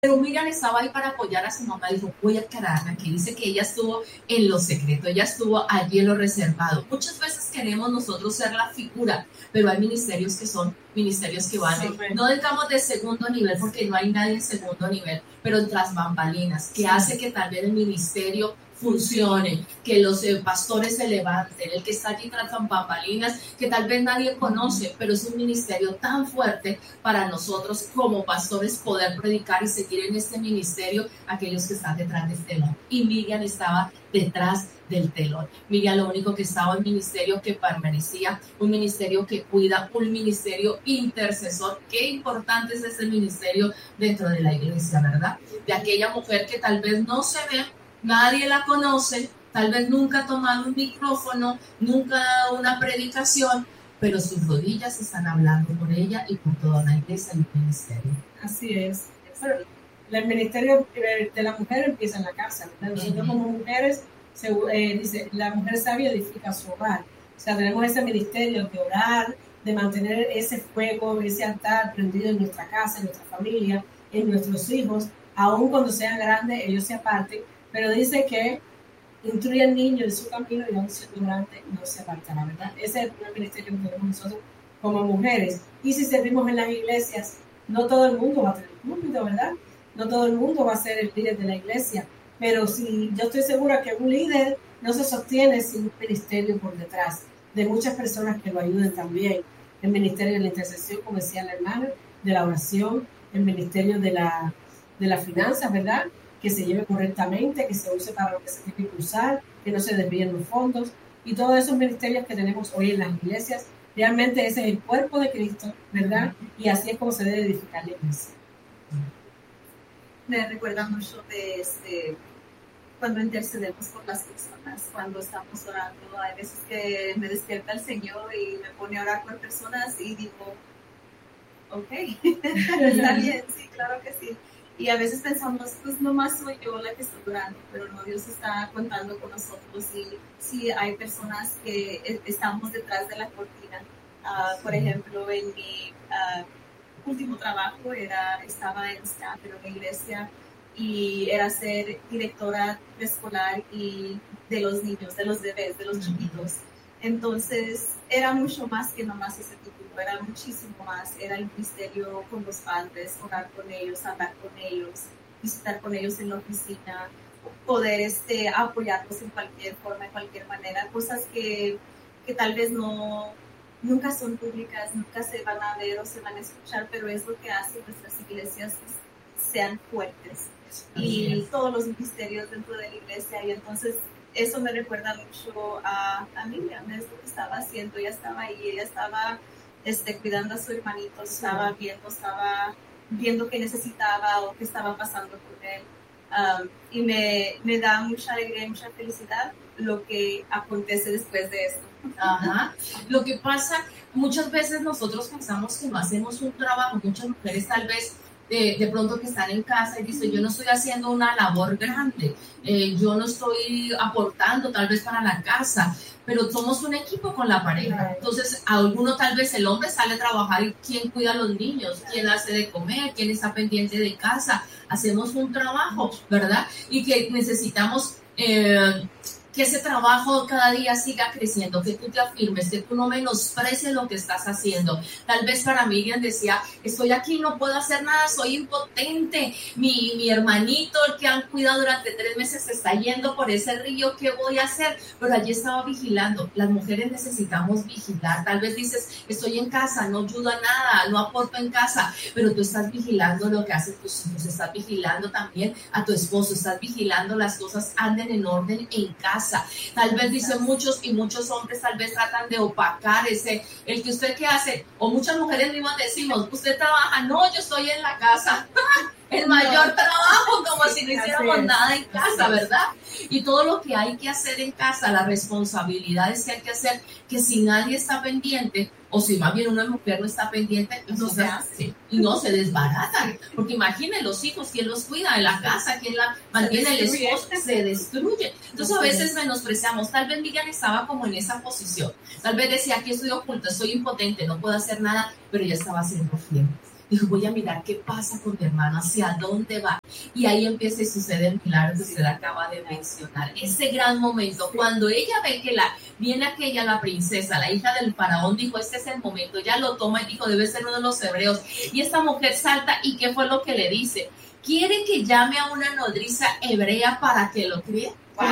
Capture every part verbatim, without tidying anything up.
Pero Miriam estaba ahí para apoyar a su mamá. Dijo, voy a quedarme aquí. Dice que ella estuvo en lo secreto, ella estuvo allí en lo reservado. Muchas veces queremos nosotros ser la figura, pero hay ministerios que son ministerios que van, sí, no digamos de segundo nivel, porque no hay nadie en segundo nivel, pero tras bambalinas, que hace que tal vez el ministerio funcione, que los eh, pastores se levanten, el que está allí tras bambalinas, que tal vez nadie conoce, pero es un ministerio tan fuerte para nosotros como pastores poder predicar y seguir en este ministerio aquellos que están detrás del telón. Y Miriam estaba detrás del telón. Miriam lo único que estaba, un ministerio que permanecía, un ministerio que cuida, un ministerio intercesor. Qué importante es ese ministerio dentro de la iglesia, ¿verdad? De aquella mujer que tal vez no se ve, nadie la conoce, tal vez nunca ha tomado un micrófono, nunca ha dado una predicación, pero sus rodillas están hablando por ella y por toda la iglesia y el ministerio. Así es. Pero el ministerio de la mujer empieza en la casa, ¿verdad? Nosotros uh-huh. como mujeres, se, eh, dice, la mujer sabia edifica su hogar. O sea, tenemos ese ministerio de orar, de mantener ese fuego, ese altar prendido en nuestra casa, en nuestra familia, en nuestros hijos, aun cuando sean grandes, ellos se aparten. Pero dice que instruye al niño en su camino y aún siendo grande no se apartará, ¿verdad? Ese es el primer ministerio que tenemos nosotros como mujeres. Y si servimos en las iglesias, no todo el mundo va a tener púlpito, ¿verdad? No todo el mundo va a ser el líder de la iglesia. Pero si yo estoy segura que un líder no se sostiene sin un ministerio por detrás, de muchas personas que lo ayuden también. El ministerio de la intercesión, como decía la hermana, de la oración, el ministerio de la, de las finanzas, ¿verdad? Que se lleve correctamente, que se use para lo que se tiene que usar, que no se desvíen los fondos, y todos esos ministerios que tenemos hoy en las iglesias, realmente ese es el cuerpo de Cristo, ¿verdad? Y así es como se debe edificar la iglesia. Me recuerda mucho de este, cuando intercedemos por las personas, cuando estamos orando, hay veces que me despierta el Señor y me pone a orar por personas y digo, ok, está bien, sí, claro que sí. Y a veces pensamos, pues nomás soy yo la que estoy orando, pero no, Dios está contando con nosotros y sí hay personas que estamos detrás de la cortina. Uh, por ejemplo, en mi uh, último trabajo era, estaba en staff en una iglesia y era ser directora preescolar y de los niños, de los bebés, de los chiquitos. Entonces era mucho más que nomás ese título, era muchísimo más, era el ministerio con los padres, orar con ellos, hablar con ellos, visitar con ellos en la oficina, poder este, apoyarlos en cualquier forma, en cualquier manera, cosas que, que tal vez no, nunca son públicas, nunca se van a ver o se van a escuchar, pero es lo que hace nuestras iglesias sean fuertes y todos los ministerios dentro de la iglesia. Y entonces eso me recuerda mucho a, a Miriam, es lo que estaba haciendo. Ella estaba ahí, ella estaba este, cuidando a su hermanito, estaba viendo, estaba viendo qué necesitaba o qué estaba pasando con él. Um, y me, me da mucha alegría y mucha felicidad lo que acontece después de esto. Ajá. Lo que pasa, muchas veces nosotros pensamos que no hacemos un trabajo, muchas mujeres tal vez De, de pronto que están en casa y dicen, yo no estoy haciendo una labor grande, eh, yo no estoy aportando tal vez para la casa, pero somos un equipo con la pareja. Entonces, a alguno tal vez el hombre sale a trabajar y quién cuida a los niños, quién hace de comer, quién está pendiente de casa. Hacemos un trabajo, ¿verdad? Y que necesitamos eh, que ese trabajo cada día siga creciendo, que tú te afirmes, que tú no menosprecies lo que estás haciendo. Tal vez para Miriam decía, estoy aquí, no puedo hacer nada, soy impotente, mi, mi hermanito, el que han cuidado durante tres meses, se está yendo por ese río, ¿qué voy a hacer? Pero allí estaba vigilando. Las mujeres necesitamos vigilar. Tal vez dices, estoy en casa, no ayudo a nada, no aporto en casa, pero tú estás vigilando lo que hacen tus hijos, estás vigilando también a tu esposo, estás vigilando las cosas anden en orden en casa. Tal vez dicen muchos y muchos hombres tal vez tratan de opacar ese, el que usted qué hace, o muchas mujeres mismas decimos, usted trabaja, no, yo estoy en la casa, el mayor no. trabajo, como si no hiciéramos nada en casa, ¿verdad? Y todo lo que hay que hacer en casa, las responsabilidades que hay que hacer, que si nadie está pendiente, o si más bien una mujer no está pendiente, no se hace, y no se desbaratan, porque imaginen los hijos, quién los cuida en la casa, quién la mantiene, el esposo, se destruye. Entonces a veces menospreciamos, tal vez Miriam estaba como en esa posición, tal vez decía, aquí estoy oculta, soy impotente, no puedo hacer nada, pero ella estaba siendo fiel. Dijo, voy a mirar qué pasa con mi hermano, hacia dónde va. Y ahí empieza y sucede el milagro que usted acaba de mencionar. Ese gran momento, cuando ella ve que la, viene aquella, la princesa, la hija del faraón, dijo, este es el momento. Ella lo toma y dijo, debe ser uno de los hebreos. Y esta mujer salta, ¿y qué fue lo que le dice? ¿Quiere que llame a una nodriza hebrea para que lo críe? Wow.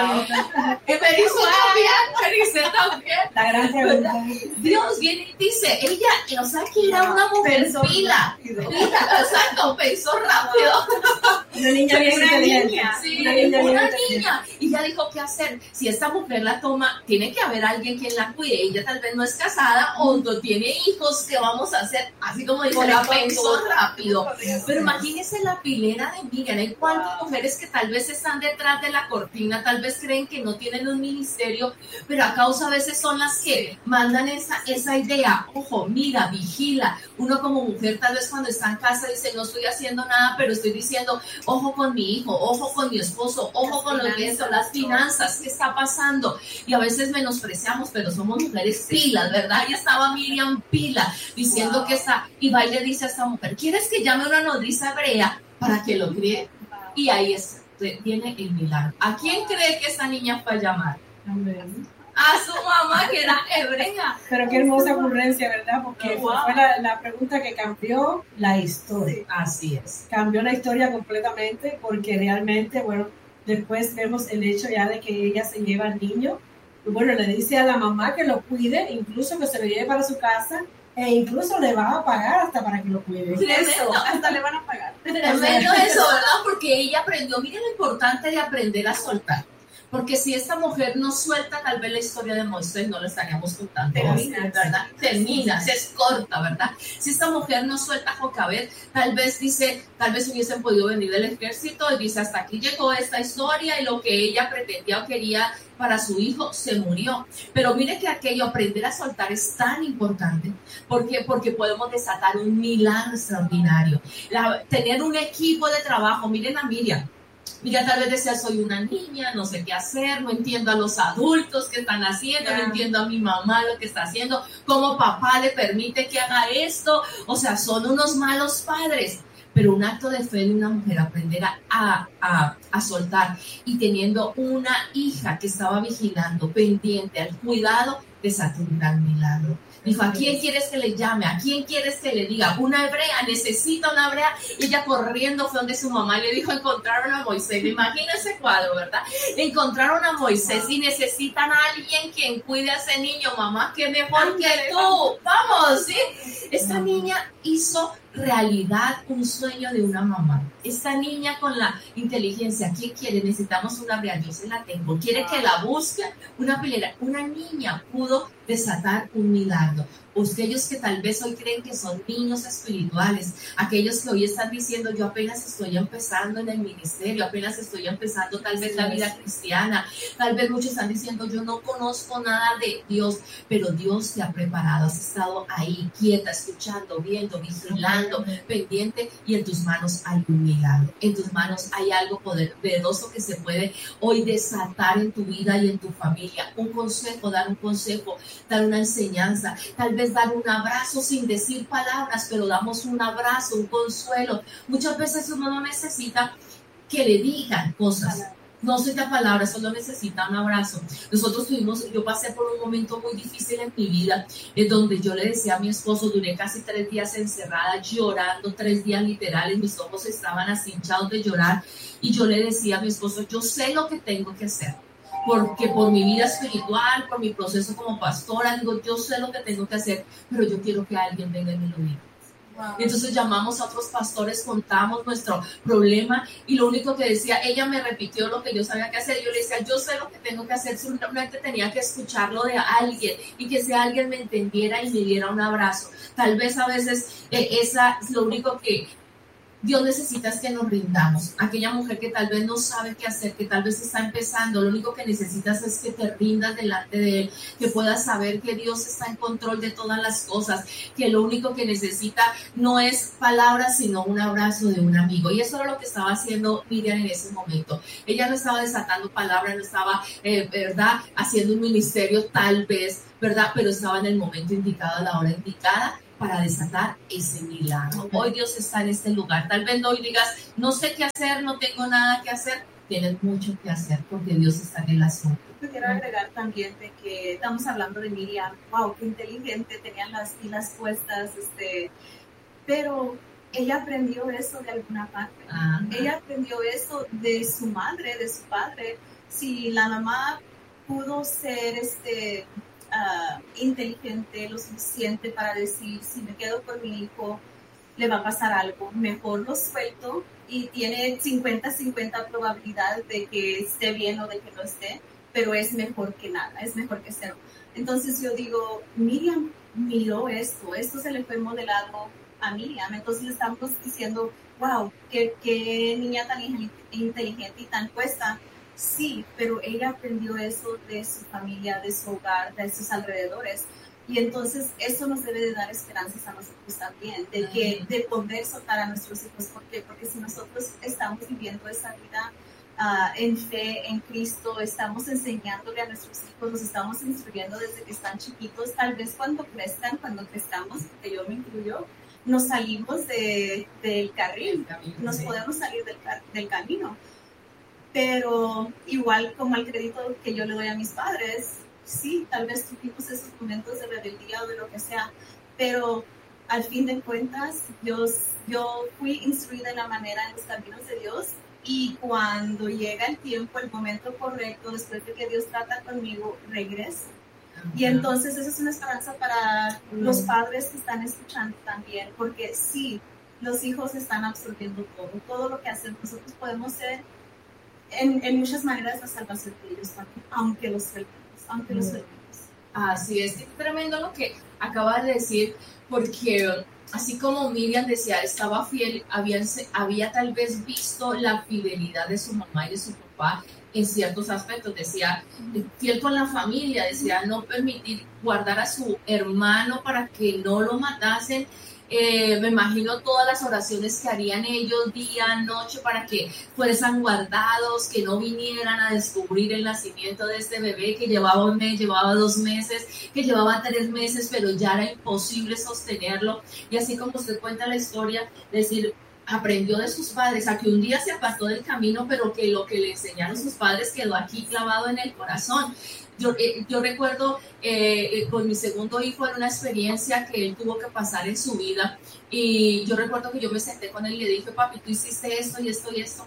Y me dijo también, me dice también. La gran pregunta. Dios viene y dice, ella, o sea, que era una mujer Pensó pila, rápido. pila, exacto, pensó rápido. Una niña bien Una inteligente. niña. Sí, Una niña bien una inteligente. niña. Y ya dijo qué hacer. Si esta mujer la toma, tiene que haber alguien quien la cuide. Ella tal vez no es casada o no tiene hijos. ¿Qué vamos a hacer? Así como dice, la pensó rápido. Pero imagínese la pilera de Miriam. Hay cuántas Wow. mujeres que tal vez están detrás de la cortina, tal vez creen que no tienen un ministerio, pero a causa a veces son las que mandan esa, esa idea. Ojo, mira, vigila. Uno como mujer tal vez cuando está en casa dice, no estoy haciendo nada, pero estoy diciendo, ojo con mi hijo, ojo con mi esposo, ojo Las con lo que finanzas, es, las finanzas, ¿qué está pasando? Y a veces menospreciamos, pero somos mujeres pilas, ¿verdad? Y estaba Miriam pila, diciendo Wow. que está, y va y le dice a esta mujer, ¿quieres que llame a una nodriza hebrea para que lo críe? Y ahí es, viene el milagro. ¿A quién cree que esta niña fue a llamar? Amén. A su mamá, que era hebrea. Pero qué hermosa ocurrencia, ¿verdad? Porque Wow. fue la, la pregunta que cambió la historia. Así es. Cambió la historia completamente porque realmente, bueno, después vemos el hecho ya de que ella se lleva al niño. Y bueno, le dice a la mamá que lo cuide, incluso que se lo lleve para su casa e incluso le va a pagar hasta para que lo cuide. Eso, hasta le van a pagar. Tremendo eso, ¿verdad? Porque ella aprendió, miren lo importante de aprender a soltar. Porque si esta mujer no suelta, tal vez la historia de Moisés no la estaríamos contando. Termina, ¿verdad? Termina, se es corta, ¿verdad? Si esta mujer no suelta a Jocabed, tal vez dice, tal vez hubiesen podido venir del ejército y dice, hasta aquí llegó esta historia y lo que ella pretendía o quería para su hijo se murió. Pero mire que aquello, aprender a soltar es tan importante. ¿Por qué? Porque podemos desatar un milagro extraordinario. La, tener un equipo de trabajo, miren a Miriam. Mira, tal vez decía, soy una niña, no sé qué hacer, no entiendo a los adultos que están haciendo, yeah. no entiendo a mi mamá lo que está haciendo, cómo papá le permite que haga esto, o sea, son unos malos padres. Pero un acto de fe de una mujer, aprender a, a, a, a soltar y teniendo una hija que estaba vigilando, pendiente al cuidado, desató un gran milagro. Dijo, ¿a quién quieres que le llame? ¿A quién quieres que le diga? Una hebrea, necesita una hebrea. Y ella corriendo fue donde su mamá le dijo, encontraron a Moisés. Me imagino ese cuadro, ¿verdad? Encontraron a Moisés y necesitan a alguien quien cuide a ese niño. Mamá, qué mejor que tú. Vamos, ¿sí? Esta niña hizo realidad un sueño de una mamá. Esta niña con la inteligencia, ¿quién quiere? Necesitamos una hebrea, yo se la tengo. ¿Quiere que la busque? Una pilera. Una niña pudo desatar un milagro. Aquellos que tal vez hoy creen que son niños espirituales, aquellos que hoy están diciendo, yo apenas estoy empezando en el ministerio, apenas estoy empezando tal vez la vida cristiana, tal vez muchos están diciendo, yo no conozco nada de Dios, pero Dios te ha preparado, has estado ahí quieta, escuchando, viendo, vigilando, pendiente, y en tus manos hay un milagro, en tus manos hay algo poderoso que se puede hoy desatar en tu vida y en tu familia. Un consejo, dar un consejo, dar una enseñanza, tal vez dar un abrazo sin decir palabras, pero damos un abrazo, un consuelo. Muchas veces uno no necesita que le digan cosas, no necesita palabras, solo necesita un abrazo. Nosotros tuvimos, yo pasé por un momento muy difícil en mi vida, en donde yo le decía a mi esposo, duré casi tres días encerrada, llorando, tres días literales, mis ojos estaban así hinchados de llorar, y yo le decía a mi esposo, yo sé lo que tengo que hacer, porque por mi vida espiritual, por mi proceso como pastora, digo, yo sé lo que tengo que hacer, pero yo quiero que alguien venga y me lo diga. Wow. Entonces llamamos a otros pastores, contamos nuestro problema, y lo único que decía, ella me repitió lo que yo sabía que hacer, y yo le decía, yo sé lo que tengo que hacer, simplemente tenía que escucharlo de alguien, y que ese alguien me entendiera y me diera un abrazo. Tal vez a veces eh, esa es lo único que Dios necesita, es que nos rindamos. Aquella mujer que tal vez no sabe qué hacer, que tal vez está empezando, lo único que necesitas es que te rindas delante de Él, que puedas saber que Dios está en control de todas las cosas, que lo único que necesita no es palabras, sino un abrazo de un amigo. Y eso era lo que estaba haciendo Miriam en ese momento. Ella no estaba desatando palabras, no estaba, eh, ¿verdad?, haciendo un ministerio tal vez, ¿verdad?, pero estaba en el momento indicado, a la hora indicada. para desatar ese milagro. Hoy Dios está en este lugar. Tal vez hoy digas, no sé qué hacer, no tengo nada que hacer. Tienes mucho que hacer porque Dios está en el asunto. Yo quiero agregar también de que estamos hablando de Miriam. Wow, qué inteligente, tenían las pilas puestas, este, pero ella aprendió eso de alguna parte. Ajá. Ella aprendió eso de su madre, de su padre. Si la mamá pudo ser este, uh, inteligente lo suficiente para decir, si me quedo con mi hijo, le va a pasar algo, mejor lo suelto, y tiene cincuenta cincuenta probabilidad de que esté bien o de que no esté, pero es mejor que nada, es mejor que cero. Entonces yo digo, Miriam miró esto, esto se le fue modelado a Miriam, entonces le estamos diciendo, wow, qué, qué niña tan inteligente y tan puesta. Sí, pero ella aprendió eso de su familia, de su hogar, de sus alrededores. Y entonces eso nos debe de dar esperanzas a nosotros también, de, que, de poder soltar a nuestros hijos. ¿Por qué? Porque si nosotros estamos viviendo esa vida uh, en fe, en Cristo, estamos enseñándole a nuestros hijos, los estamos instruyendo desde que están chiquitos, tal vez cuando crezcan, cuando crezcamos, porque yo me incluyo, nos salimos de, del carril, nos podemos salir del, del camino. Pero igual como el crédito que yo le doy a mis padres, sí, tal vez tuvimos esos momentos de rebeldía o de lo que sea, pero al fin de cuentas yo, yo fui instruida en la manera, en los caminos de Dios, y cuando llega el tiempo, el momento correcto, después de que Dios trata conmigo, regreso. Uh-huh. Y entonces esa es una esperanza para uh-huh. los padres que están escuchando también, porque sí, los hijos están absorbiendo todo, todo lo que hacen. Nosotros podemos ser en, en muchas maneras la salvación de ellos también, aunque los sueltemos, aunque los sueltemos. Así es, es tremendo lo que acabas de decir, porque así como Miriam decía, estaba fiel, había, había tal vez visto la fidelidad de su mamá y de su papá en ciertos aspectos, decía, fiel con la familia, decía, no permitir guardar a su hermano para que no lo matasen. Eh, me imagino todas las oraciones que harían ellos día, noche, para que fueran guardados, que no vinieran a descubrir el nacimiento de este bebé que llevaba un mes, llevaba dos meses, que llevaba tres meses, pero ya era imposible sostenerlo. Y así como usted cuenta la historia, decir, aprendió de sus padres, a que un día se apartó del camino, pero que lo que le enseñaron sus padres quedó aquí clavado en el corazón. Yo, eh, yo recuerdo eh, con mi segundo hijo en una experiencia que él tuvo que pasar en su vida, y yo recuerdo que yo me senté con él y le dije, papi, tú hiciste esto y esto y esto,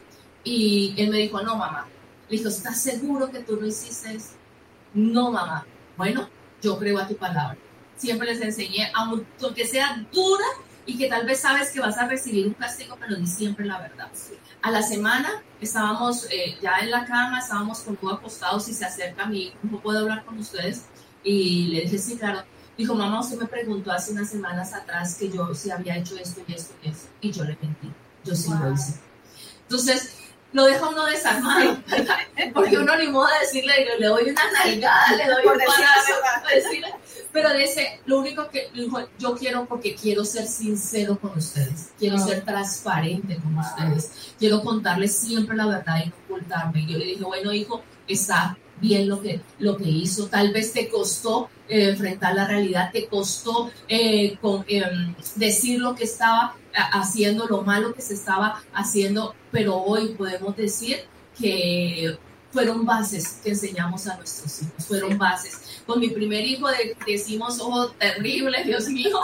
y él me dijo, no, mamá. Le dijo, ¿estás seguro que tú no hiciste eso? No, mamá. Bueno, yo creo a tu palabra. Siempre les enseñé, aunque sea dura y que tal vez sabes que vas a recibir un castigo, pero di siempre la verdad. A la semana estábamos eh, ya en la cama, estábamos con todo acostados, y se acerca mi hijo, ¿no puedo hablar con ustedes? Y le dije, sí, claro. Dijo, mamá, usted me preguntó hace unas semanas atrás que yo sí había hecho esto y esto y esto, y yo le mentí, yo sí wow. lo hice. Entonces, lo deja uno desarmado, ¿verdad? Porque uno ni modo de decirle, le doy una nalgada, le doy un palazo, decirle, pero dice, lo único que dijo, yo quiero, porque quiero ser sincero con ustedes, quiero oh. ser transparente con wow. ustedes, quiero contarles siempre la verdad y no ocultarme. Y yo le dije, bueno, hijo, está bien lo que, lo que hizo, tal vez te costó eh, enfrentar la realidad, te costó eh, con, eh, decir lo que estaba haciendo, lo malo que se estaba haciendo, pero hoy podemos decir que fueron bases que enseñamos a nuestros hijos, fueron sí. bases. Con mi primer hijo de, decimos, oh, terrible, Dios mío,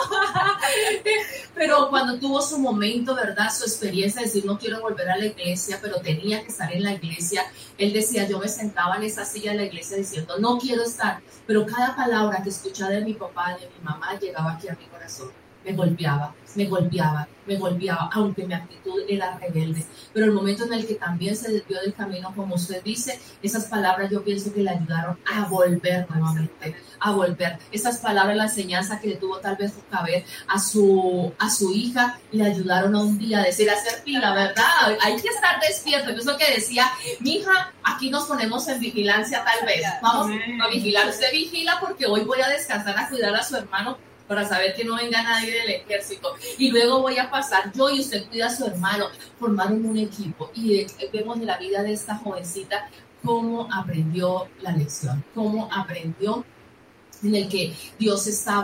pero cuando tuvo su momento, ¿verdad? Su experiencia, decir, no quiero volver a la iglesia, pero tenía que estar en la iglesia. Él decía, yo me sentaba en esa silla de la iglesia diciendo, no quiero estar, pero cada palabra que escuchaba de mi papá, de mi mamá, llegaba aquí a mi corazón. Me golpeaba, me golpeaba, me golpeaba, aunque mi actitud era rebelde. Pero el momento en el que también se desvió del camino, como usted dice, esas palabras yo pienso que le ayudaron a volver nuevamente, a volver. Esas palabras, la enseñanza que le tuvo tal vez que ver a su, a su hija, le ayudaron a un día a decir, a hacer pila, ¿verdad? Hay que estar despierto. Eso que decía, mi hija, aquí nos ponemos en vigilancia tal vez. Vamos a vigilar. Usted vigila porque hoy voy a descansar a cuidar a su hermano, para saber que no venga nadie del ejército, y luego voy a pasar yo y usted cuida a su hermano. Formaron un equipo, y vemos de la vida de esta jovencita cómo aprendió la lección, cómo aprendió en el que Dios estaba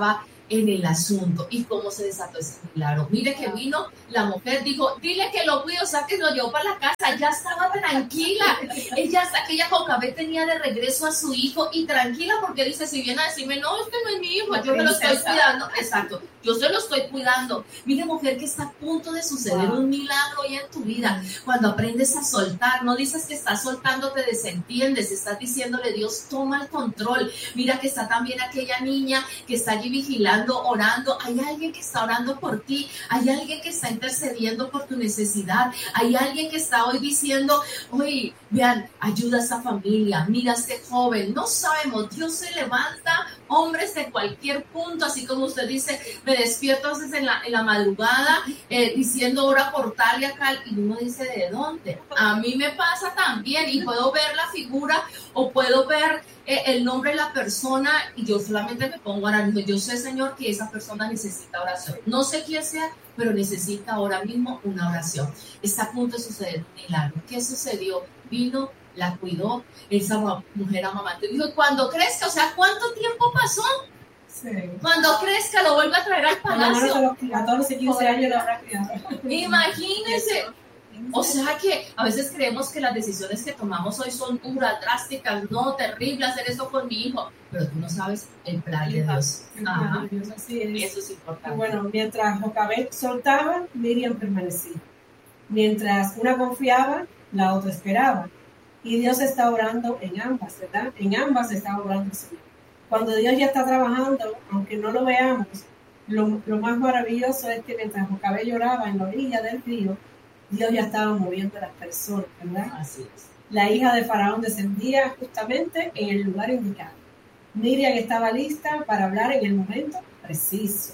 en el asunto. ¿Y cómo se desató ese milagro? Mire que vino la mujer, dijo, dile que lo cuido, o sea, que lo llevó para la casa, ya estaba tranquila. Ella, aquella Jocabet tenía de regreso a su hijo y tranquila, porque dice, si viene a decirme, no, este no es mi hijo, yo me lo estoy cuidando. Exacto, yo se lo estoy cuidando. Mire, mujer, que está a punto de suceder wow. un milagro hoy en tu vida. Cuando aprendes a soltar, no dices que estás soltando, te desentiendes, estás diciéndole, Dios, toma el control. Mira que está también aquella niña que está allí vigilando, orando. Hay alguien que está orando por ti, hay alguien que está intercediendo por tu necesidad, hay alguien que está hoy diciendo, oye, vean, ayuda a esa familia, mira a este joven. No sabemos, Dios se levanta hombres de cualquier punto, así como usted dice, me despierto a veces en la, en la madrugada eh, diciendo ora por tal y acá, y uno dice, ¿de dónde? A mí me pasa también, y puedo ver la figura o puedo ver eh, el nombre de la persona y yo solamente me pongo a orar. Yo sé, Señor, que esa persona necesita oración. No sé quién sea, pero necesita ahora mismo una oración. Está a punto de suceder un milagro. ¿Qué sucedió? Vino, la cuidó, esa mujer amamante. Dijo, cuando crezca, o sea, ¿cuánto tiempo pasó? Sí. Cuando crezca, lo vuelve a traer al palacio. A todos los quince años lo habrá criado. Imagínense. O sea que a veces creemos que las decisiones que tomamos hoy son duras, drásticas, no, terrible hacer eso con mi hijo, pero tú no sabes el plan de Dios. Ajá. Dios, así es. Eso es importante. Y bueno, mientras Jocabet soltaba, Miriam permanecía. Mientras una confiaba, la otra esperaba. Y Dios está orando en ambas, ¿verdad? En ambas está orando el Señor. Cuando Dios ya está trabajando, aunque no lo veamos, lo, lo más maravilloso es que mientras Jocabet lloraba en la orilla del río, Dios ya estaba moviendo a las personas, ¿verdad? Así es. La hija de Faraón descendía justamente en el lugar indicado. Miriam estaba lista para hablar en el momento preciso.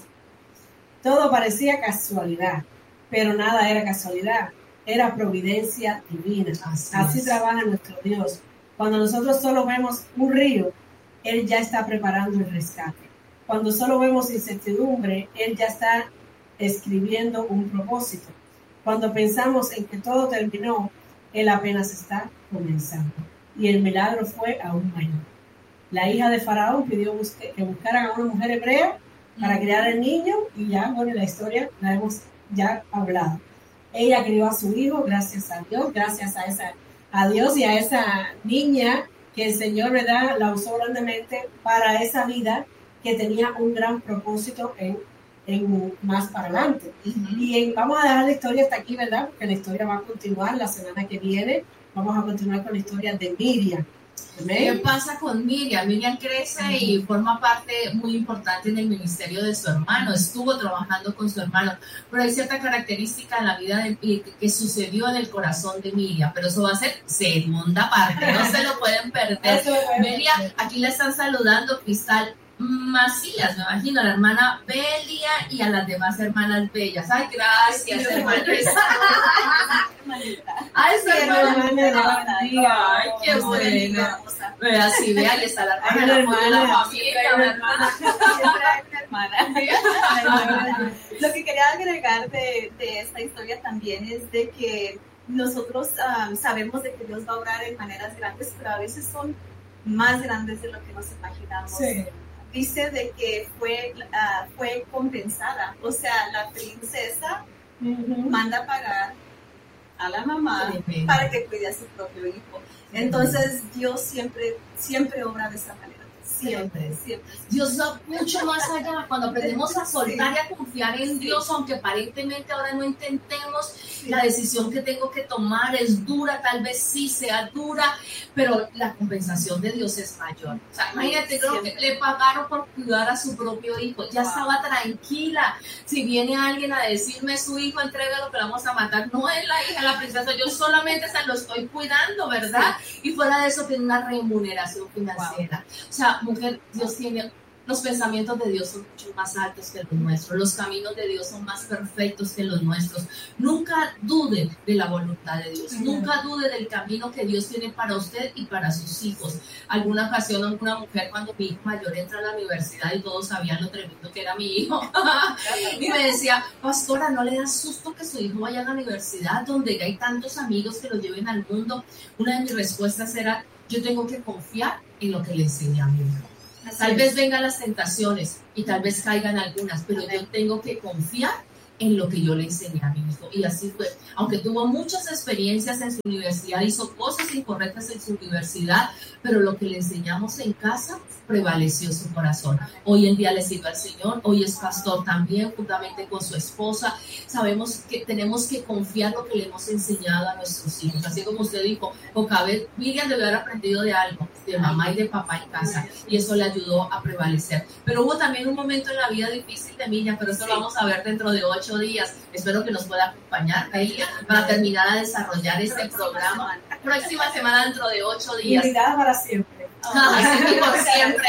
Todo parecía casualidad, pero nada era casualidad, era providencia divina. Así, Así trabaja nuestro Dios. Cuando nosotros solo vemos un río, Él ya está preparando el rescate. Cuando solo vemos incertidumbre, Él ya está escribiendo un propósito. Cuando pensamos en que todo terminó, Él apenas está comenzando. Y el milagro fue aún mayor. La hija de Faraón pidió busque, que buscaran a una mujer hebrea para criar al niño, y ya, bueno, la historia la hemos ya hablado. Ella crió a su hijo, gracias a Dios, gracias a, esa, a Dios y a esa niña que el Señor, ¿verdad?, la usó grandemente para esa vida que tenía un gran propósito en En, más para adelante. Uh-huh. Y en, vamos a dejar la historia hasta aquí, ¿verdad? Porque la historia va a continuar la semana que viene. Vamos a continuar con la historia de Miriam. ¿Amén? ¿Qué pasa con Miriam? Miriam crece uh-huh. y forma parte muy importante en el ministerio de su hermano. Estuvo trabajando con su hermano, pero hay cierta característica en la vida de, que, que sucedió en el corazón de Miriam, pero eso va a ser segunda parte, no se lo pueden perder. Miriam, aquí la están saludando, Cristal Macías, me imagino, a la hermana Belia y a las demás hermanas bellas. Ay, gracias, hermanas. Ay, sí, hermana. Ay, qué bueno. Vea, sí, vea, ahí está la hermana, la hermana, la familia, la hermana. Siempre hay una hermana. Lo que quería agregar de, de esta historia también es de que nosotros um, sabemos de que Dios va a obrar en maneras grandes, pero a veces son más grandes de lo que nos imaginamos. Sí. Dice de que fue, uh, fue compensada, o sea, la princesa uh-huh. manda a pagar a la mamá sí, para que cuide a su propio hijo. Entonces Dios siempre, siempre obra de esa manera. Siempre, siempre. Dios va mucho más allá. Cuando aprendemos a soltar sí. y a confiar en Dios, aunque aparentemente ahora no intentemos, sí. la decisión que tengo que tomar es dura, tal vez sí sea dura, pero la compensación de Dios es mayor. O sea, imagínate, creo que le pagaron por cuidar a su propio hijo. Ya wow. estaba tranquila. Si viene alguien a decirme, su hijo, entrégalo que lo vamos a matar, no es la hija, la princesa, yo solamente se lo estoy cuidando, ¿verdad? Sí. Y fuera de eso tiene una remuneración financiera. Wow. O sea, mujer, Dios tiene, los pensamientos de Dios son mucho más altos que los nuestros, los caminos de Dios son más perfectos que los nuestros. Nunca dude de la voluntad de Dios, uh-huh. nunca dude del camino que Dios tiene para usted y para sus hijos. Alguna ocasión, alguna mujer, cuando mi hijo mayor entra a la universidad y todos sabían lo tremendo que era mi hijo, y me decía, pastora, ¿no le da susto que su hijo vaya a la universidad donde hay tantos amigos que lo lleven al mundo? Una de mis respuestas era, yo tengo que confiar en lo que le enseña a mi hijo. Así tal es. Vez vengan las tentaciones y tal vez caigan algunas, pero Amén. Yo tengo que confiar en lo que yo le enseñé a mi hijo. Y así fue. Aunque tuvo muchas experiencias en su universidad, hizo cosas incorrectas en su universidad, pero lo que le enseñamos en casa prevaleció su corazón. Hoy en día le sirve al Señor, hoy es pastor también, juntamente con su esposa. Sabemos que tenemos que confiar lo que le hemos enseñado a nuestros hijos. Así como usted dijo, Jocabet, Miriam debe haber aprendido de algo, de mamá y de papá en casa, y eso le ayudó a prevalecer. Pero hubo también un momento en la vida difícil de Miriam, pero eso lo vamos a ver dentro de ocho días. Espero que nos pueda acompañar ella para terminar a desarrollar este programa. Próxima semana dentro de ocho días. Unidad para siempre. Así que por siempre.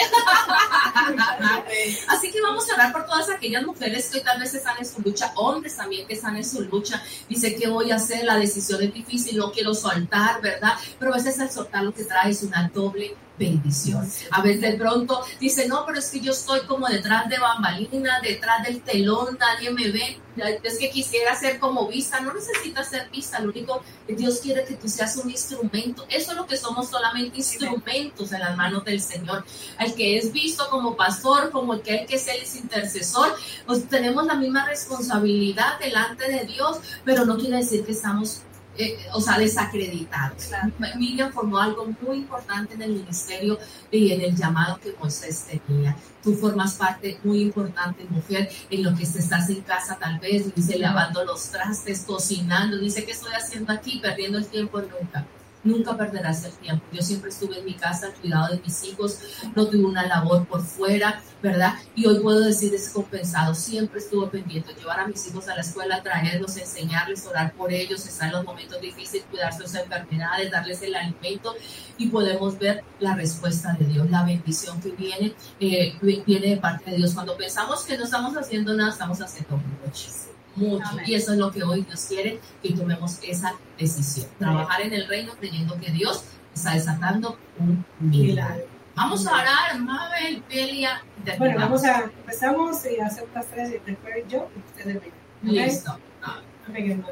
Así que vamos a orar por todas aquellas mujeres que tal vez están en su lucha, hombres también que están en su lucha. Dice, ¿qué voy a hacer? La decisión es difícil, no quiero soltar, ¿verdad? Pero a veces el soltar lo que trae es una doble bendición. A veces de pronto dice, no, pero es que yo estoy como detrás de bambalinas, detrás del telón, nadie me ve. Es que quisiera ser como vista. No necesitas ser vista, lo único que Dios quiere que tú seas un instrumento. Eso es lo que somos, solamente instrumentos en las manos del Señor. El que es visto como pastor, como el que, el que es el intercesor, pues tenemos la misma responsabilidad delante de Dios, pero no quiere decir que estamos Eh, o sea, desacreditados. Claro. Miriam formó algo muy importante en el ministerio y en el llamado que Moisés tenía. Tú formas parte muy importante, mujer, en lo que estás en casa tal vez, dice, lavando los trastes, cocinando, dice, ¿qué estoy haciendo aquí? Perdiendo el tiempo. Nunca. Nunca perderás el tiempo. Yo siempre estuve en mi casa al cuidado de mis hijos, no tuve una labor por fuera, ¿verdad? Y hoy puedo decir descompensado, siempre estuve pendiente, llevar a mis hijos a la escuela, traerlos, enseñarles, orar por ellos, estar en los momentos difíciles, cuidar sus enfermedades, darles el alimento, y podemos ver la respuesta de Dios, la bendición que viene, eh, viene de parte de Dios. Cuando pensamos que no estamos haciendo nada, estamos haciendo mucho. Mucho. Amén. Y eso es lo que hoy Dios quiere, que tomemos esa decisión. Trabajar en el reino creyendo que Dios está desatando un milagro. Vamos a orar, Mabel, Belia. Bueno, vamos a empezamos y hacer las tres y después yo y ustedes ven. ¿Okay? Listo. Amén.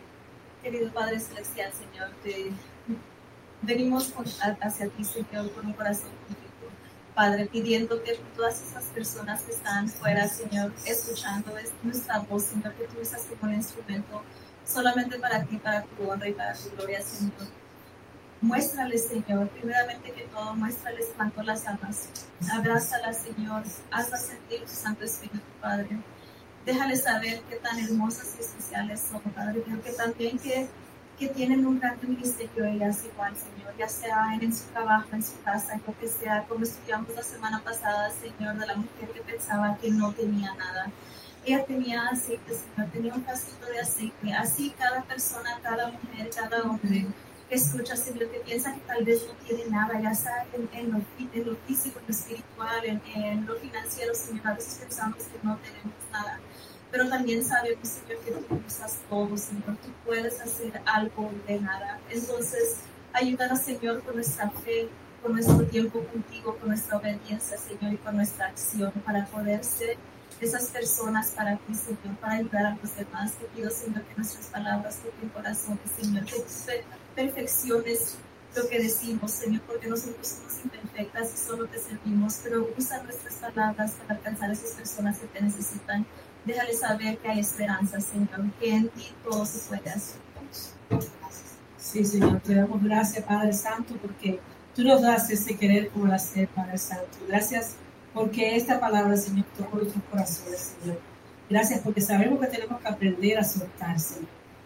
Querido Padre Celestial, Señor, te venimos con, hacia ti, Señor, con un corazón contigo. Padre, pidiéndote por todas esas personas que están fuera, Señor, escuchando nuestra voz, Señor, que tú usas como un instrumento solamente para ti, para tu honra y para tu gloria, Señor. Muéstrales, Señor, primeramente que todo, muéstrales cuánto las amas. Abrázalas, Señor, hazlas sentir tu Santo Espíritu, Padre. Déjales saber qué tan hermosas y especiales son, Padre, pero que también que que tienen un gran ministerio ellas igual, Señor, ya sea en, en su trabajo, en su casa, en lo que sea, como estudiamos la semana pasada, Señor, de la mujer que pensaba que no tenía nada. Ella tenía aceite, Señor, tenía un vasito de aceite. Así cada persona, cada mujer, cada hombre que escucha, Señor, que piensa que tal vez no tiene nada, ya sea en, en, lo, en lo físico, en lo espiritual, en, en lo financiero, Señor, a veces pensamos que no tenemos nada. Pero también sabemos, Señor, que tú usas todo, Señor. Tú puedes hacer algo de nada. Entonces, ayúdanos, Señor, con nuestra fe, con nuestro tiempo contigo, con nuestra obediencia, Señor, y con nuestra acción para poder ser esas personas para ti, Señor, para ayudar a los demás. Te pido, Señor, que nuestras palabras toquen corazones, Señor, que perfecciones lo que decimos, Señor, porque nosotros somos imperfectas y solo te servimos, pero usa nuestras palabras para alcanzar a esas personas que te necesitan. Déjale saber que hay esperanza, Señor, que en ti todo se puede hacer. Sí, Señor, te damos gracias, Padre Santo, porque tú nos das ese querer como el hacer, Padre Santo. Gracias porque esta palabra, Señor, tocó nuestros corazones, Señor. Gracias porque sabemos que tenemos que aprender a soltar, Señor.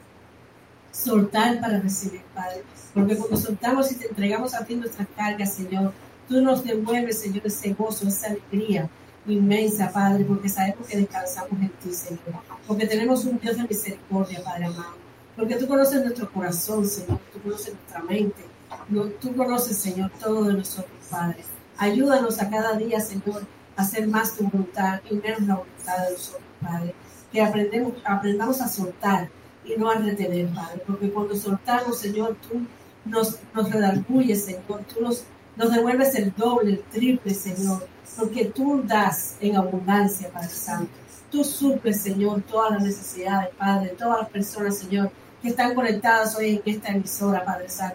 Soltar para recibir, Padre. Porque cuando soltamos y te entregamos a ti nuestras cargas, Señor, tú nos devuelves, Señor, ese gozo, esa alegría inmensa, Padre, porque sabemos que descansamos en ti, Señor, porque tenemos un Dios de misericordia, Padre amado, porque tú conoces nuestro corazón, Señor, tú conoces nuestra mente, no, tú conoces, Señor, todo de nosotros, Padre. Ayúdanos a cada día, Señor, a hacer más tu voluntad y menos la voluntad de nosotros, Padre, que aprendemos, aprendamos a soltar y no a retener, Padre, porque cuando soltamos, Señor, tú nos, nos redarguyes, Señor, tú nos, nos devuelves el doble, el triple, Señor, porque tú das en abundancia, Padre Santo. Tú suples, Señor, todas las necesidades, Padre, todas las personas, Señor, que están conectadas hoy en esta emisora, Padre Santo.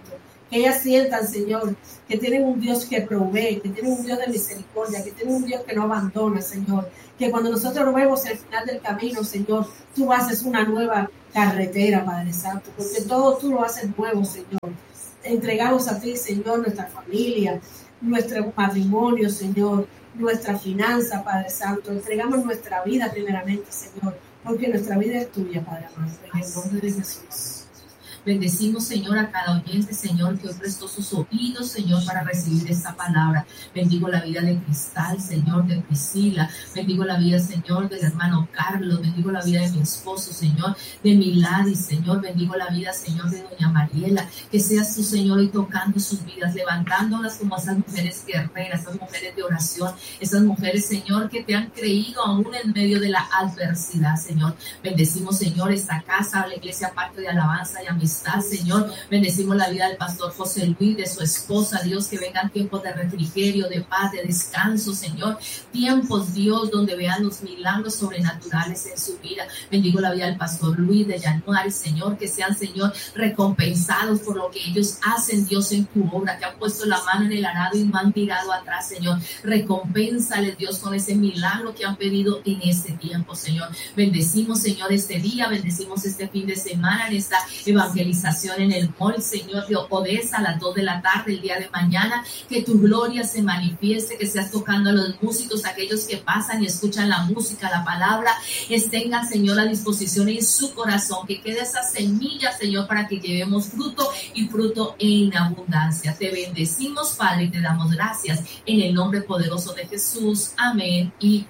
que ellas sientan, Señor, que tienen un Dios que provee, que tienen un Dios de misericordia, que tienen un Dios que no abandona, Señor, que cuando nosotros nos vemos al final del camino, Señor, tú haces una nueva carretera, Padre Santo, porque todo tú lo haces nuevo, Señor. Entregamos a ti, Señor, nuestra familia, nuestro matrimonio, Señor, nuestra finanza, Padre Santo. Entregamos nuestra vida primeramente, Señor, porque nuestra vida es tuya, Padre amado, en el nombre de Jesús. Bendecimos, Señor, a cada oyente, Señor, que hoy prestó sus oídos, Señor, para recibir esta palabra. Bendigo la vida de Cristal, Señor, de Priscila. Bendigo la vida, Señor, del hermano Carlos. Bendigo la vida de mi esposo, Señor, de Milady, Señor. Bendigo la vida, Señor, de doña Mariela. Que seas tú, Señor, hoy tocando sus vidas, levantándolas como esas mujeres guerreras, esas mujeres de oración, esas mujeres, Señor, que te han creído aún en medio de la adversidad, Señor. Bendecimos, Señor, esta casa, la iglesia, parte de alabanza y amistad, Señor. Bendecimos la vida del pastor José Luis, de su esposa, Dios, que vengan tiempos de refrigerio, de paz, de descanso, Señor. Tiempos, Dios, donde vean los milagros sobrenaturales en su vida. Bendigo la vida del pastor Luis, de Januari, Señor, que sean, Señor, recompensados por lo que ellos hacen, Dios, en tu obra, que han puesto la mano en el arado y no han tirado atrás, Señor. Recompénsales, Dios, con ese milagro que han pedido en este tiempo, Señor. Bendecimos, Señor, este día, bendecimos este fin de semana, en esta evangelización en el mall, Señor, de Odessa, a las dos de la tarde, el día de mañana. Que tu gloria se manifieste, que seas tocando a los músicos, aquellos que pasan y escuchan la música, la palabra, estén, Señor, a disposición en su corazón, que quede esa semilla, Señor, para que llevemos fruto y fruto en abundancia. Te bendecimos, Padre, y te damos gracias en el nombre poderoso de Jesús. Amén y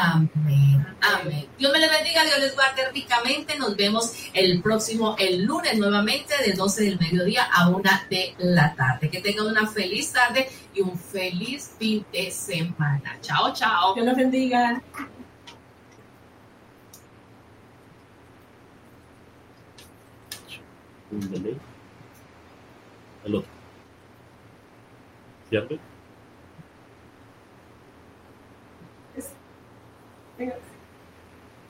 amén. Amén. Dios me les bendiga, Dios les guarde ricamente. Nos vemos el próximo, el lunes nuevamente, de doce del mediodía a una de la tarde. Que tengan una feliz tarde y un feliz fin de semana. Chao, chao. Dios los bendiga. Un delay. El otro. ¿Cierto? Venga.